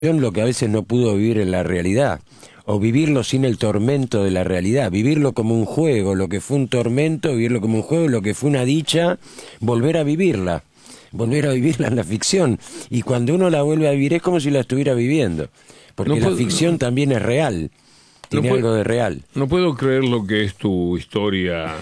lo que a veces no pudo vivir en la realidad, o vivirlo sin el tormento de la realidad, vivirlo como un juego, lo que fue un tormento, vivirlo como un juego, lo que fue una dicha, volver a vivirla en la ficción, y cuando uno la vuelve a vivir es como si la estuviera viviendo, porque la ficción también es real, tiene algo de real. No puedo creer lo que es tu historia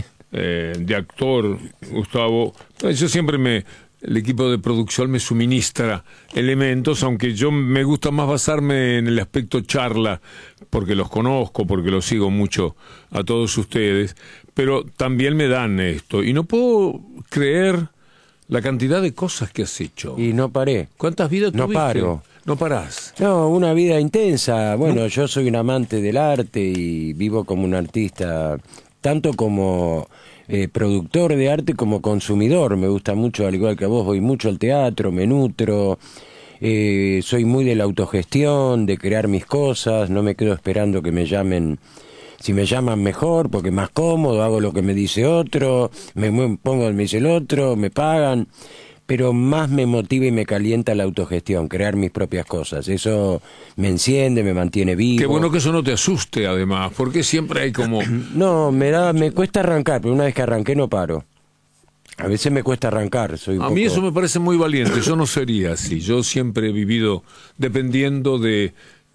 de actor, Gustavo. Yo siempre el equipo de producción me suministra elementos, aunque yo me gusta más basarme en el aspecto charla, porque los conozco, porque los sigo mucho a todos ustedes, pero también me dan esto, y no puedo creer la cantidad de cosas que has hecho. Y no paré. ¿Cuántas vidas tuviste? No paro. No parás. No, una vida intensa. Bueno, yo soy un amante del arte y vivo como un artista, tanto como productor de arte como consumidor. Me gusta mucho, al igual que a vos, voy mucho al teatro, me nutro. Soy muy de la autogestión, de crear mis cosas, no me quedo esperando que me llamen. Si me llaman mejor, porque más cómodo, hago lo que me dice otro, me pongo donde me dice el otro, me pagan, pero más me motiva y me calienta la autogestión, crear mis propias cosas. Eso me enciende, me mantiene vivo. Qué bueno que eso no te asuste, además, porque siempre hay como... No, me cuesta arrancar, pero una vez que arranqué no paro. A veces me cuesta arrancar. A mí eso me parece muy valiente, yo no sería así. Yo siempre he vivido dependiendo de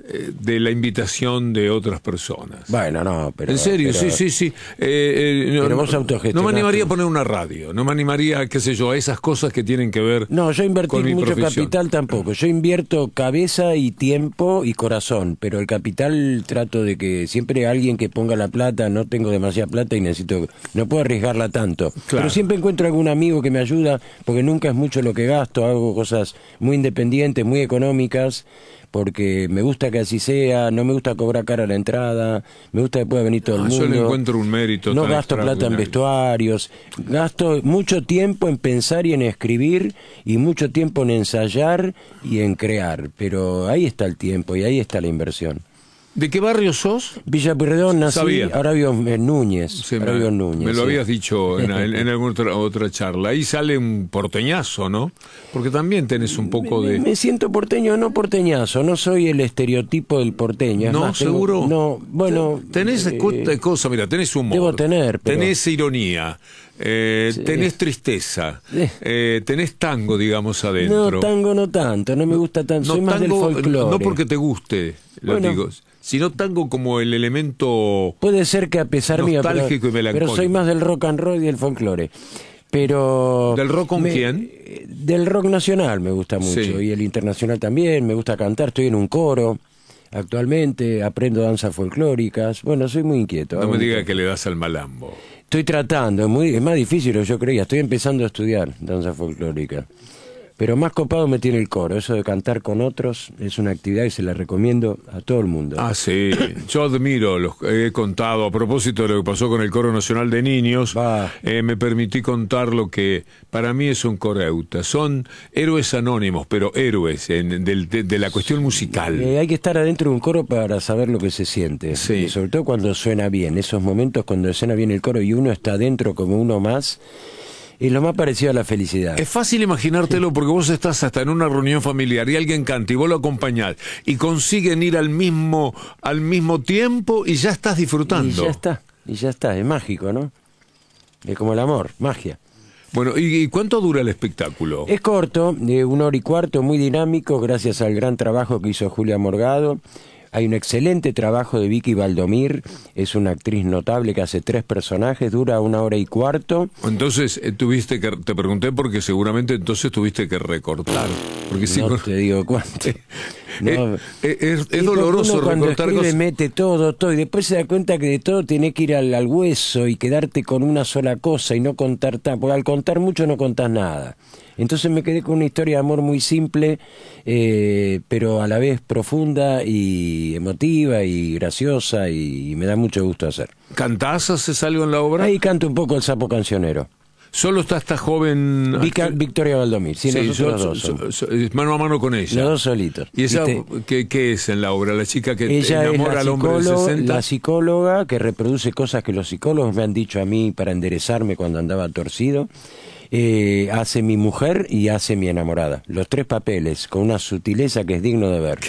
la invitación de otras personas. Bueno, no, pero... En serio, sí. Pero vos autogestionaste. No me animaría a poner una radio, no me animaría, qué sé yo, a esas cosas que tienen que ver con mi No, yo invertí mucho profesión. capital tampoco. Yo invierto cabeza y tiempo y corazón, pero el capital trato de que siempre alguien que ponga la plata, no tengo demasiada plata y no puedo arriesgarla tanto. Claro. Pero siempre encuentro algún amigo que me ayuda, porque nunca es mucho lo que gasto, hago cosas muy independientes, muy económicas, porque me gusta que así sea, no me gusta cobrar cara la entrada, me gusta que pueda venir todo el mundo. Yo le encuentro un mérito. No tan gasto plata en extraordinario. vestuarios, gasto mucho tiempo en pensar y en escribir, y mucho tiempo en ensayar y en crear, pero ahí está el tiempo y ahí está la inversión. ¿De qué barrio sos? Villa Pueyrredón nací, Sabía. ahora vivo en Núñez. Sí, ahora vivo en Núñez, me lo sí. habías dicho en alguna otra charla. Ahí sale un porteñazo, ¿no? Porque también tenés un poco de... Me siento porteño, no porteñazo, no soy el estereotipo del porteño. Es No, más, seguro. No, bueno... Tenés cosas, mira, tenés humor. Debo tener, pero... Tenés ironía, tenés tristeza, tenés tango, digamos, adentro. No, tango no tanto, no me gusta tanto, soy más del folclore. No porque te guste, lo digo, sino tango como el elemento... Puede ser que a pesar mío, nostálgico y melancólico. pero soy más del rock and roll y del folclore. Pero... ¿Del rock con quién? Del rock nacional me gusta mucho, Sí. y el internacional también, me gusta cantar, estoy en un coro actualmente, aprendo danzas folclóricas, bueno, soy muy inquieto. No me diga que le das al malambo. Estoy tratando, es más difícil de lo que yo creía, estoy empezando a estudiar danza folclórica. Pero más copado me tiene el coro, eso de cantar con otros es una actividad que se la recomiendo a todo el mundo. Ah, sí, yo admiro, he contado, a propósito de lo que pasó con el Coro Nacional de Niños, me permití contar lo que para mí es un coreuta. Son héroes anónimos, pero héroes de la cuestión musical. Hay que estar adentro de un coro para saber lo que se siente, Sí. y sobre todo cuando suena bien, esos momentos cuando suena bien el coro y uno está adentro como uno más, es lo más parecido a la felicidad. Es fácil imaginártelo porque vos estás hasta en una reunión familiar y alguien canta y vos lo acompañás y consiguen ir al mismo tiempo y ya estás disfrutando. Y ya está, es mágico, ¿no? Es como el amor, magia. Bueno, ¿y cuánto dura el espectáculo? Es corto, de 1 hora y cuarto, muy dinámico, gracias al gran trabajo que hizo Julia Morgado. Hay un excelente trabajo de Vicky Valdomir, es una actriz notable que hace 3 personajes, dura 1 hora y cuarto. Entonces, te pregunté porque seguramente entonces tuviste que recortar. Porque No te digo cuánto. No. Es doloroso uno cuando recortar escribe cosas. mete todo, y después se da cuenta que de todo tiene que ir al hueso y quedarte con una sola cosa y no contar tanto, porque al contar mucho no contás nada. Entonces me quedé con una historia de amor muy simple, pero a la vez profunda y emotiva y graciosa, y me da mucho gusto hacer. ¿Cantás? ¿Haces algo en la obra? Ahí canto un poco el Sapo Cancionero. Solo está esta joven... Victoria Valdomir, sí, nosotros dos. Mano a mano con ella. Los dos solitos. ¿Y esa qué es en la obra? La chica que ella enamora es al hombre de 60. la psicóloga que reproduce cosas que los psicólogos me han dicho a mí para enderezarme cuando andaba torcido. hace mi mujer y hace mi enamorada. Los tres papeles, con una sutileza que es digno de ver.